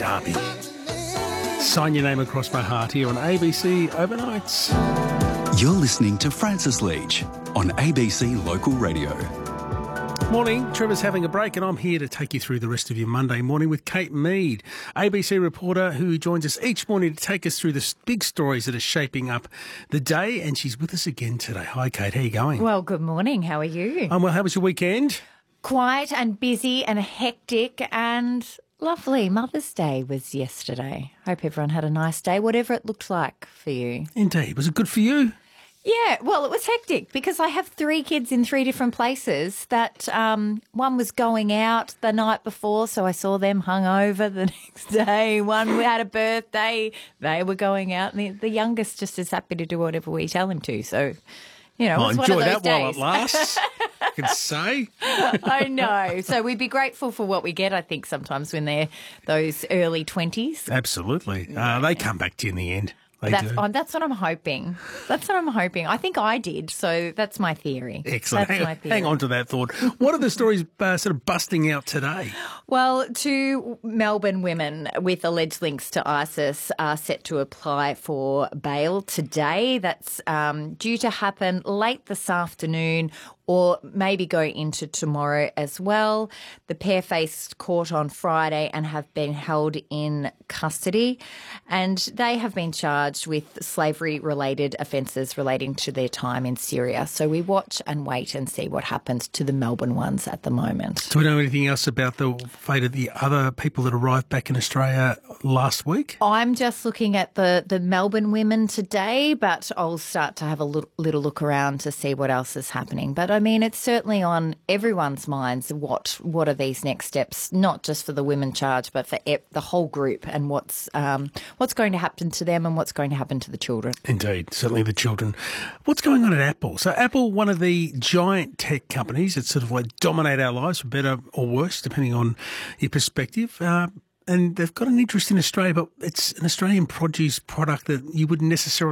Derby. Sign your name across my heart here on ABC Overnights. You're listening to Francis Leach on ABC Local Radio. Morning, Trevor's having a break and I'm here to take you through the rest of your Monday morning with Kate Mead, ABC reporter who joins us each morning to take us through the big stories that are shaping up the day, and she's with us again today. Hi Kate, how are you going? Well, good morning. How are you? I'm well. How was your weekend? Quiet and busy and hectic and lovely. Mother's Day was yesterday. Hope everyone had a nice day, whatever it looked like for you. Indeed. Was it good for you? Yeah, well, it was hectic because I have 3 kids in 3 different places. That one was going out the night before, so I saw them hungover the next day. One had a birthday, they were going out, and the youngest just is happy to do whatever we tell him to. So, you know, it was enjoy one of those that while days. it lasts. I can say. I know. So we'd be grateful for what we get, I think, sometimes when they're those early 20s. Absolutely. They come back to you in the end. That's what I'm hoping. That's what I'm hoping. I think I did, so that's my theory. Excellent. That's my theory. Hang on to that thought. What are the stories sort of busting out today? Well, 2 Melbourne women with alleged links to ISIS are set to apply for bail today. That's due to happen late this afternoon or maybe go into tomorrow as well. The pair faced court on Friday and have been held in custody, and they have been charged with slavery-related offences relating to their time in Syria. So we watch and wait and see what happens to the Melbourne ones at the moment. Do we know anything else about the fate of the other people that arrived back in Australia last week? I'm just looking at the Melbourne women today, but I'll start to have a little look around to see what else is happening. But I mean, it's certainly on everyone's minds what are these next steps, not just for the women charged, but for the whole group, and what's going to happen to them and what's going to happen to the children. Indeed, certainly the children. What's going on at Apple? So Apple, one of the giant tech companies that sort of like dominate our lives, for better or worse, depending on your perspective. And they've got an interest in Australia, but it's an Australian produce product that you wouldn't necessarily